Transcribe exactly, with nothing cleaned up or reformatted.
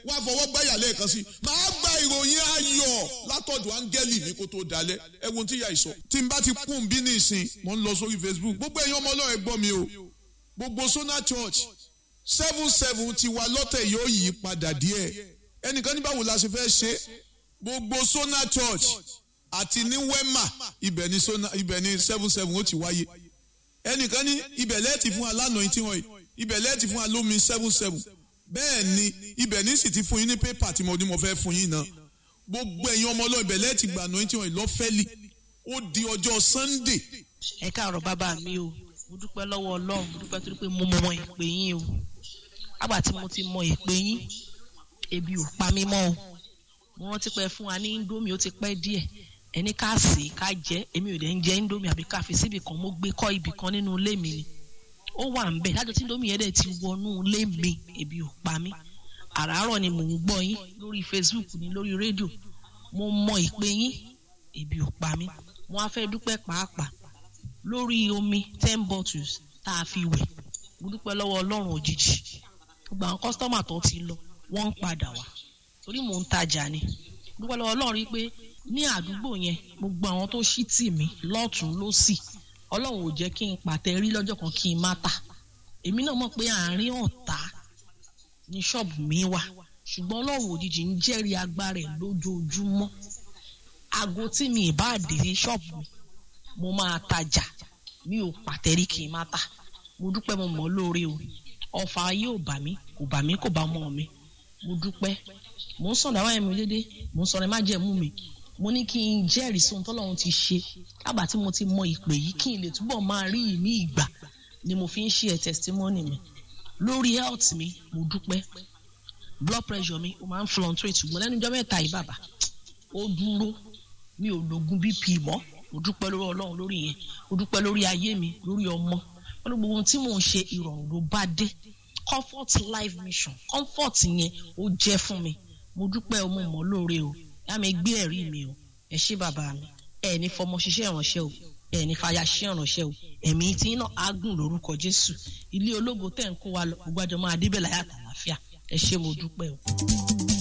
wá fọwọ́ gbáyà lẹ́ẹ̀kan sí máa gba ìròyìn ayọ̀ látọ̀dọ̀ áńgẹ́lì mi kó tó dalẹ̀ ẹ wo tí ìyá ìsọ tí n bá ti kún bí ní ìsìn mo ń lọ sórí Facebook gbogbo ẹ̀yin ọmọ Ọlọ́run ẹ gbọ́ mi o gbogbo Sona Church seven seven ti wà lọ́tẹ̀ yóò yí padà díẹ̀ ẹnìkan ní báwo la ṣe fẹ́ ṣe gbogbo Sona Church àti ní Wema ibẹ̀ ní Sona ibẹ̀ ní seven seven ó ti wáyé ẹnìkan ní ibẹ̀ lẹ́ẹ̀tì fún alánà tí wọ́n yìí ibẹ̀ lẹ́ẹ̀tì fún alómi seven seven bẹ́ẹ̀ ni ibẹ̀ ní sì ti fún yín ní pépà tí mo ní mo fẹ́ fún yín náà gbogbo ẹ̀yin ọmọ Ọlọ́run ibẹ̀ lẹ́ẹ̀tì gbà náà tí wọ́n yìí lọ́fẹ́lì ó di ọjọ́ Sunday. ẹ káàárọ̀ bàbá mi o mo dúpẹ́ lọ́wọ́ Ọlọ́run mo dúpẹ́ torí pé mo mọ ìpè yín o àgbà tí mo ti mọ ìpè yín ebi ò pa mí mọ́ o mo rántí pé fún wa ní Indomie ó ti pẹ́ díẹ̀ ẹni ká sè é ká jẹ èmi ò dẹ̀ ń jẹ Indomie àbí ká fi síbì kan mo gbé kọ́ ibì kan nínú ilé mi ni ó wà ń bẹ̀ lájọ tí Indomie yẹn dẹ̀ ti wọnú ilé mi ebi ò pa mí àràárọ̀ ni mò ń gbọ́ yín lórí Facebook ní lórí rédíò mo mọ ìpè yín ebi ò pa mí mo á fẹ́ dúpẹ́ pàápàá lórí omi ten bottles tá a fi wẹ̀ mo dúpẹ́ lọ́wọ́ Ọlọ́run òjijì gbogbo àwọn kọ́sítọ́mà tó ti lọ wọ́n ń padà wá torí mò ń tajà ni mo dúpẹ́ lọ́wọ́ Ọlọ́run rí pé ní àdúgbò yẹn gbogbo àwọn tó ṣí tì mí lọ́tún lósì Ọlọ́run ò jẹ́ kí n pàtẹ rí lọ́jọ́ kan kí n má tà èmi náà mọ̀ pé àárín ọ̀tá ní ṣọ́ọ̀bù mi wà ṣùgbọ́n Ọlọ́run òjijì ń jẹ́rìí agbára ẹ̀ lójoojúmọ́ aago tí mi ì bá dé ní ṣọ́ọ̀bù mi mo máa tajà mi ò pàtẹ rí kí n má tà mo dúpẹ́ mo mọ̀ lóore o ọfà ayé ò bà mí kò bà mí kò bá mọ́ mi mo dúpẹ́ mo ń sọ̀rọ̀ àwọn ẹ̀mí dédé mo ń sọ̀rọ̀ ẹ má jẹ́ mú mi mo ní kí n jẹ́rìí sí ohun tọ́lọ́run ti ṣe lágbà tí mo ti mọ ìpè yìí kí n lè túbọ̀ máa rí ìní ìgbà ni mo fi ń ṣe ẹ̀ testimony mi lórí health mi mo dúpẹ́ blood pressure mi ó máa ń fluctuate ṣùgbọ́n lẹ́nu ọjọ́ mẹ́ta yìí bàbá ó dúró mi ò lògùn B P mọ́ mo dúpẹ́ lórí Ọlọ́run lórí yẹn mo dúpẹ́ lórí ayé mi lórí ọmọ wọn ní gbogbo ohun tí mò ń ṣe ìrọ̀rùn ló bá dé comfort life mission comfort yẹn ó jẹ́ fún mi mo dúpẹ́ ọmọ mọ́ lóore o yá mi gbé ẹ̀rí mi o ẹ ṣé bàbá mi ẹ ní fọmọ ṣiṣẹ́ ìránṣẹ́ o ẹ ní fàyà ṣiṣẹ́ ìránṣẹ́ o ẹ̀mí tí iná ágùn lórúkọ Jésù ilé ológo tẹ̀ ń kó wa lọ gbogbo àjọ máa débẹ̀ láyà àtàlàáfíà ẹ ṣé mo dúpẹ́ o.